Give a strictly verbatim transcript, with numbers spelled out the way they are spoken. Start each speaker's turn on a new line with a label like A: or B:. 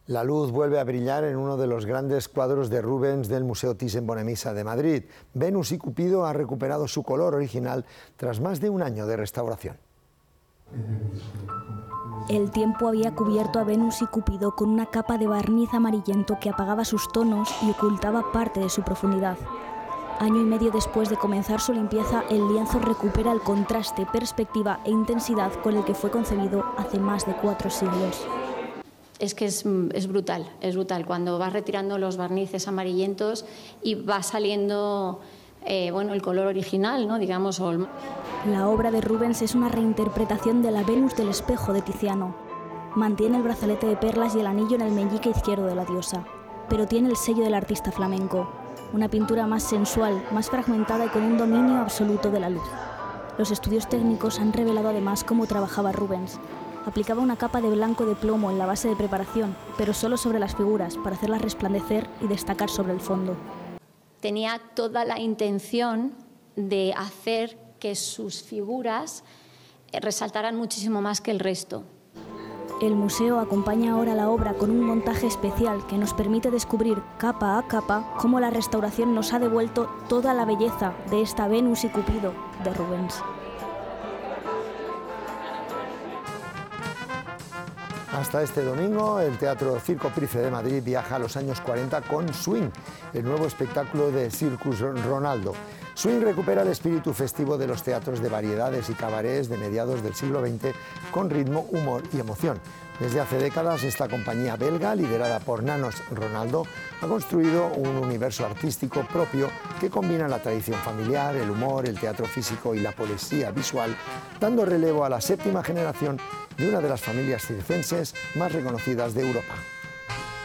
A: La luz vuelve a brillar en uno de los grandes cuadros de Rubens del Museo Thyssen-Bornemisza de Madrid. Venus y Cupido ha recuperado su color original tras más de un año de restauración.
B: El tiempo había cubierto a Venus y Cupido con una capa de barniz amarillento que apagaba sus tonos y ocultaba parte de su profundidad. Año y medio después de comenzar su limpieza, el lienzo recupera el contraste, perspectiva e intensidad con el que fue concebido hace más de cuatro siglos.
C: Es que es, es brutal, es brutal. Cuando vas retirando los barnices amarillentos y va saliendo eh, bueno, el color original, ¿no? Digamos. O el...
B: La obra de Rubens es una reinterpretación de la Venus del espejo de Tiziano. Mantiene el brazalete de perlas y el anillo en el meñique izquierdo de la diosa, pero tiene el sello del artista flamenco, una pintura más sensual, más fragmentada y con un dominio absoluto de la luz. Los estudios técnicos han revelado además cómo trabajaba Rubens. Aplicaba una capa de blanco de plomo en la base de preparación, pero solo sobre las figuras, para hacerlas resplandecer y destacar sobre el fondo.
C: Tenía toda la intención de hacer que sus figuras resaltaran muchísimo más que el resto.
B: El museo acompaña ahora la obra con un montaje especial que nos permite descubrir capa a capa cómo la restauración nos ha devuelto toda la belleza de esta Venus y Cupido de Rubens.
A: Hasta este domingo, el Teatro Circo Price de Madrid viaja a los años cuarenta con Swing, el nuevo espectáculo de Circus Ronaldo. Swing recupera el espíritu festivo de los teatros de variedades y cabarets de mediados del siglo veinte con ritmo, humor y emoción. Desde hace décadas, esta compañía belga, liderada por Nanos Ronaldo, ha construido un universo artístico propio que combina la tradición familiar, el humor, el teatro físico y la poesía visual, dando relevo a la séptima generación de una de las familias circenses más reconocidas de Europa.